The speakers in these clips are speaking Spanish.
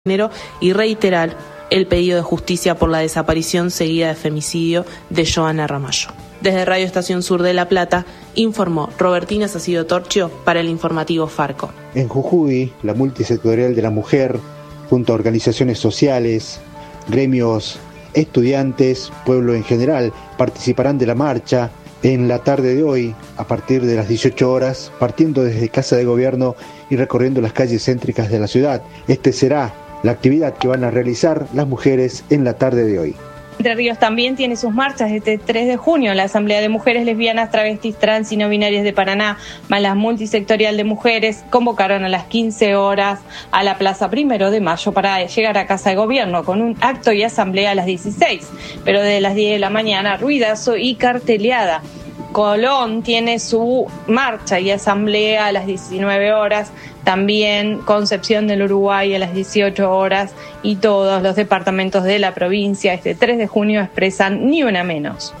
y reiterar el pedido de justicia por la desaparición seguida de femicidio de Johanna Ramallo. Desde Radio Estación Sur de La Plata, informó Robertina Sacido Torchio para el informativo Farco. En Jujuy, la multisectorial de la mujer, junto a organizaciones sociales, gremios, estudiantes, pueblo en general, participarán de la marcha en la tarde de hoy, a partir de las 18 horas, partiendo desde Casa de Gobierno y recorriendo las calles céntricas de la ciudad. Este será la actividad que van a realizar las mujeres en la tarde de hoy. Entre Ríos también tiene sus marchas este 3 de junio. La Asamblea de Mujeres Lesbianas, Travestis, Trans y No Binarias de Paraná, más la Multisectorial de Mujeres, convocaron a las 15 horas a la Plaza 1 de Mayo para llegar a Casa de Gobierno con un acto y asamblea a las 16, pero desde las 10 de la mañana, ruidazo y carteleada. Colón tiene su marcha y asamblea a las 19 horas, también Concepción del Uruguay a las 18 horas y todos los departamentos de la provincia este 3 de junio expresan ni una menos.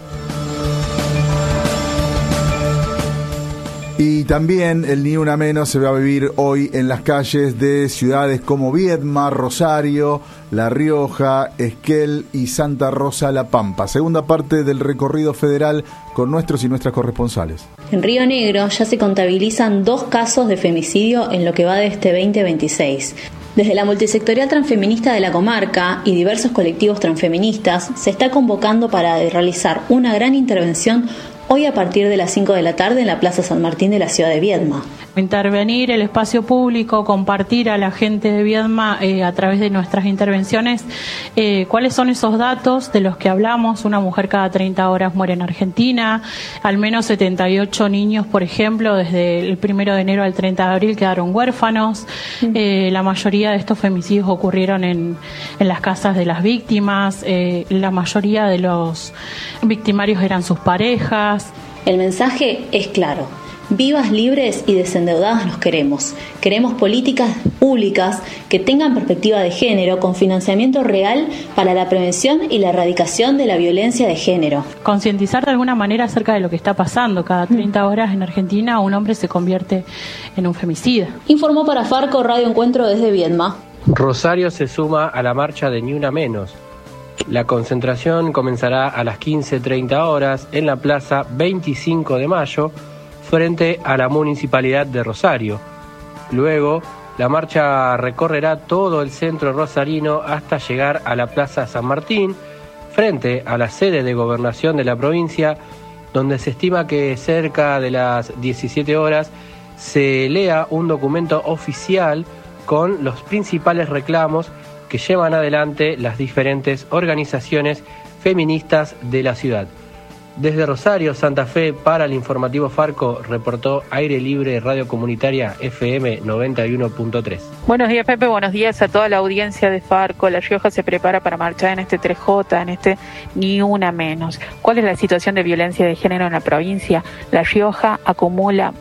Y también el Ni Una Menos se va a vivir hoy en las calles de ciudades como Viedma, Rosario, La Rioja, Esquel y Santa Rosa La Pampa. Segunda parte del recorrido federal con nuestros y nuestras corresponsales. En Río Negro ya se contabilizan 2 casos de femicidio en lo que va de este 2026. Desde la multisectorial transfeminista de la comarca y diversos colectivos transfeministas se está convocando para realizar una gran intervención hoy a partir de las 5 de la tarde en la Plaza San Martín de la ciudad de Viedma. Intervenir el espacio público, compartir a la gente de Viedma a través de nuestras intervenciones cuáles son esos datos de los que hablamos. Una mujer cada 30 horas muere en Argentina, al menos 78 niños, por ejemplo, desde el 1 de enero al 30 de abril quedaron huérfanos. La mayoría de estos femicidios ocurrieron en las casas de las víctimas, la mayoría de los victimarios eran sus parejas. El mensaje es claro: vivas, libres y desendeudadas nos queremos. Queremos políticas públicas que tengan perspectiva de género, con financiamiento real para la prevención y la erradicación de la violencia de género. Concientizar de alguna manera acerca de lo que está pasando. Cada 30 horas en Argentina un hombre se convierte en un femicida. Informó para Farco Radio Encuentro desde Viedma. Rosario se suma a la marcha de Ni Una Menos. La concentración comenzará a las 15:30 horas en la Plaza 25 de Mayo, frente a la Municipalidad de Rosario. Luego, la marcha recorrerá todo el centro rosarino hasta llegar a la Plaza San Martín, frente a la sede de gobernación de la provincia, donde se estima que cerca de las 17 horas se lea un documento oficial con los principales reclamos que llevan adelante las diferentes organizaciones feministas de la ciudad. Desde Rosario, Santa Fe, para el informativo Farco, reportó Aire Libre Radio Comunitaria FM 91.3. Buenos días, Pepe, buenos días a toda la audiencia de Farco. La Rioja se prepara para marchar en este 3J, en este Ni Una Menos. ¿Cuál es la situación de violencia de género en la provincia? La Rioja acumula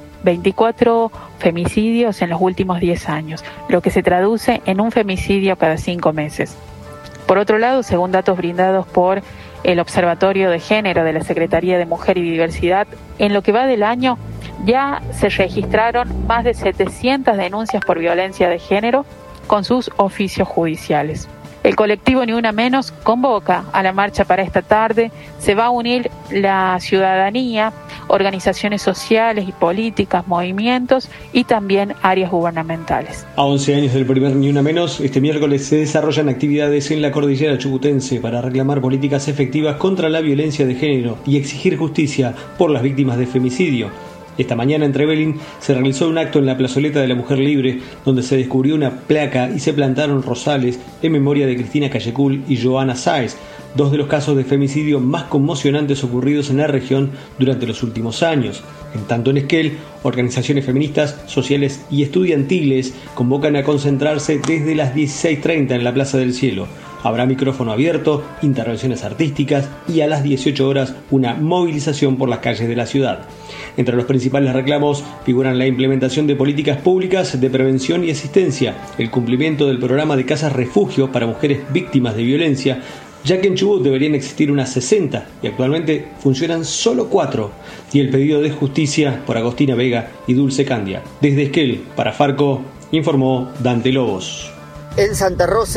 24 femicidios en los últimos 10 años, lo que se traduce en un femicidio cada 5 meses. Por otro lado, según datos brindados por el Observatorio de Género de la Secretaría de Mujer y Diversidad, en lo que va del año ya se registraron más de 700 denuncias por violencia de género con sus oficios judiciales. El colectivo Ni Una Menos convoca a la marcha para esta tarde. Se va a unir la ciudadanía, organizaciones sociales y políticas, movimientos y también áreas gubernamentales. A 11 años del primer Ni Una Menos, este miércoles se desarrollan actividades en la cordillera chubutense para reclamar políticas efectivas contra la violencia de género y exigir justicia por las víctimas de femicidio. Esta mañana en Trevelin se realizó un acto en la plazoleta de la Mujer Libre, donde se descubrió una placa y se plantaron rosales en memoria de Cristina Callecul y Johanna Sáez, 2 de los casos de femicidio más conmocionantes ocurridos en la región durante los últimos años. En tanto, en Esquel, organizaciones feministas, sociales y estudiantiles convocan a concentrarse desde las 16:30 en la Plaza del Cielo. Habrá micrófono abierto, intervenciones artísticas y a las 18 horas una movilización por las calles de la ciudad. Entre los principales reclamos figuran la implementación de políticas públicas de prevención y asistencia, el cumplimiento del programa de casas refugio para mujeres víctimas de violencia, ya que en Chubut deberían existir unas 60 y actualmente funcionan solo 4, y el pedido de justicia por Agostina Vega y Dulce Candia. Desde Esquel, para Farco, informó Dante Lobos. En Santa Rosa